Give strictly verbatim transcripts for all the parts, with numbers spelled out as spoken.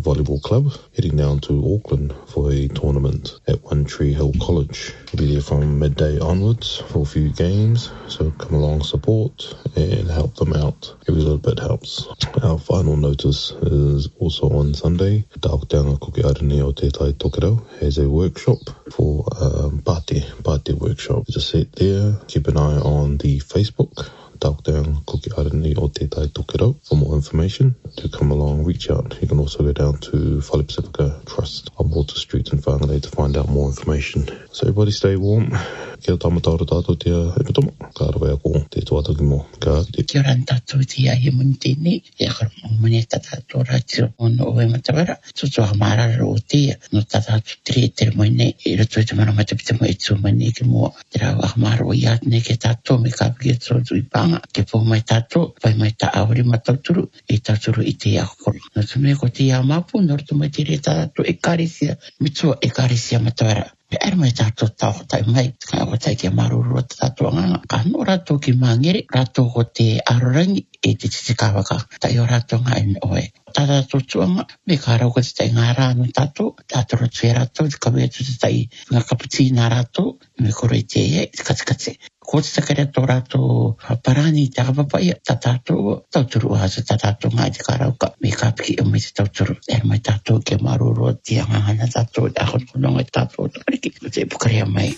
Volleyball Club, heading down to Auckland for a tournament at One Tree Hill College. We'll be there from midday onwards for a few games, so come along, support and help them out. Every little bit helps. Our final notice is also on Sunday. Taoteanga Kuki Aranei o Te Tai Tokerau has a workshop for um, Pate, Pate workshop. Just sit there, keep an eye on the Facebook, Taoteanga Kuki Aranei o Te Tai Tokerau, for more information. To come along, reach out. You can also go down to Whale Pacifica Trust on Water Street in Whangarei to find out more information. So everybody stay warm. Kia tamatara tātou te hepatomo. Ka rawai ako te tuataki mo. Ka te. Kia ora tātou te ahi muni tēnei. E akara mone tātou rātiro ono oe matawara. Tutu a marara o te. No tātou tere tere moe nei. E rato te mana matapita mo e tū mai nei ke mua. Te rau a mara o iat nei ke tātou me ka pia tōtu i panga. Ke pō mai tātou. Pai mai tā auri matauturu. E tāturu i te akoro. No tu me ko te a mapu. No rato mai tere tātou e karisia. Mitua e karisia matawara. E era mai tātou tau tai mai, kai o tai kia maruru o tātou anganga. Ka no rātou ki mangere, rātou ko te arorangi e te titi kawaka. Tai o rātou ngai oe. Tātou tuanga, me ka rau ko te tai ngā rāno tātou, tātou ratu e rātou, te kawea tu te tai ngā kaputina rātou, me koro i te e, te katikate. Ko te takare tō rātou parani te kapapai, tā tātou tauturu hasa, tā tātou ngai te karauka, me ka piki o me te tauturu. Era mai tātou ke maruru o te angangana tātou, e ahon kononga tātou takariki, o te pukarea mai.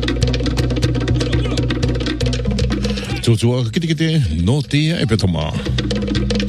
Tōtua kite kite no te e petoma.